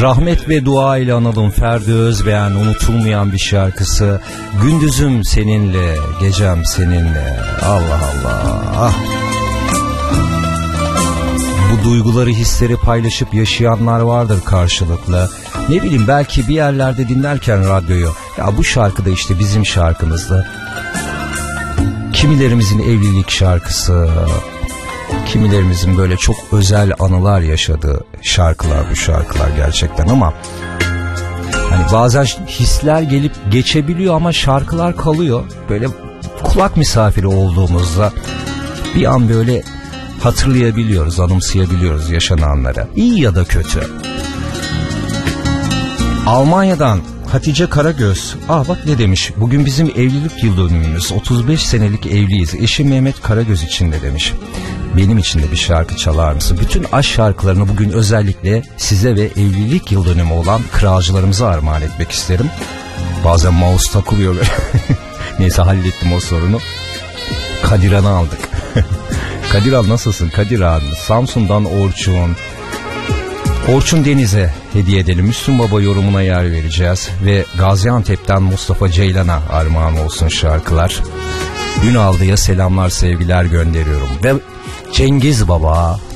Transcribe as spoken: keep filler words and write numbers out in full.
Rahmet ve dua ile analım Ferdi Özbeğen, unutulmayan bir şarkısı. Gündüzüm seninle, gecem seninle. Allah Allah. Bu duyguları, hisleri paylaşıp yaşayanlar vardır karşılıklı. Ne bileyim, belki bir yerlerde dinlerken radyoyu, ya bu şarkı da işte bizim şarkımızdı. Kimilerimizin evlilik şarkısı, kimilerimizin böyle çok özel anılar yaşadığı şarkılar bu şarkılar gerçekten. Ama hani bazen hisler gelip geçebiliyor ama şarkılar kalıyor. Böyle kulak misafiri olduğumuzda bir an böyle hatırlayabiliyoruz, anımsayabiliyoruz yaşananları. İyi ya da kötü. Almanya'dan Hatice Karagöz. Ah bak ne demiş. Bugün bizim evlilik yıl dönümümüz. otuz beş senelik evliyiz. Eşim Mehmet Karagöz için de demiş. Benim için de bir şarkı çalar mısın? Bütün aşk şarkılarını bugün özellikle size ve evlilik yıl dönümü olan kralcılarımıza armağan etmek isterim. Bazen mouse takılıyor böyle. Neyse, hallettim o sorunu. Kadiran'ı aldık. Kadiran nasılsın Kadiran? Samsun'dan Orçun. Orçun Deniz'e hediye edelim. Müslüm Baba yorumuna yer vereceğiz. Ve Gaziantep'ten Mustafa Ceylan'a armağan olsun şarkılar. Ünaldı'ya selamlar, sevgiler gönderiyorum. Ve Cengiz Baba,